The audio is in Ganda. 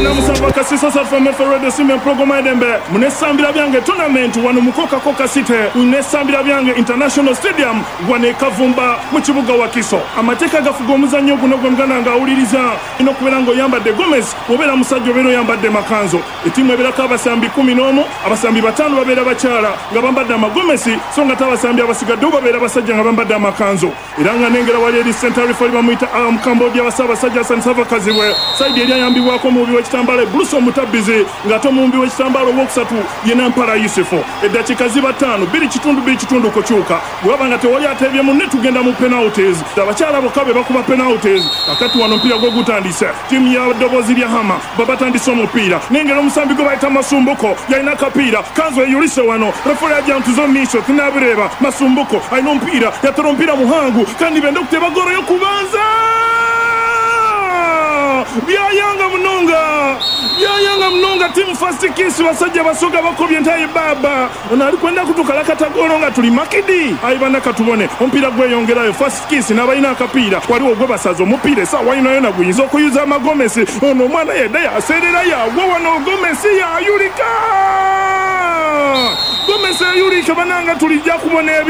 na musava kasisa satfame ferede sime program edembe munesambira byange tournament wano mukoka koka city munesambira byange international stadium wane kavumba mu kibuga wa Kiso amateka gafuga omuzannyo guno gwe muganda nga awuliriza ino kubera ngo yambadde Gomez obera musajja obero yambadde makanzo etimu ebirako abasambi 11 abasambi 5 babera bakyala nga bambadde amagomesi so nga tabasambi abasigadde babera basajja nga bambadde amakanzo era nga nengera wali eri center referee bamuyita Cambodia basajja sansava kazibwe side eri ayambibwako mu w'ekitambala Bruce Mutabizi nga to mu w'ekitambala owokusatu yena Mpala Yusufu eddakiika ziba 5 2 kukyuka bwabanga tewali atebye munne tugenda mu penalties abakyala bokabe bakuba penalties akati wano mpira gwo gutandise timu ya Dobozi lya Hama babatandise omupiira nengera omusambi gwe bayita Masumbuko yalina kapiira kanzo eyulise wano referee ajantuzo misho tinabireba Masumbuko alina omupiira yatera omupiira muhangu kandi bende okuteba goro yokubanza byayanga munonga team first kiss basajja basoga bakobye ntaye baba ona ali kwenda kutukala katagoro nga tuli makidi ayibana katubone omupiira gweyongerayo first kiss n'abalina akapiira waliwo gwe basazo omupiira esawa yona guyinza okuyuza amagomesi ono omwana yedda yaserera yagwa wano Gomesi yayulika Gomesi yayulika bananga tulijja kubona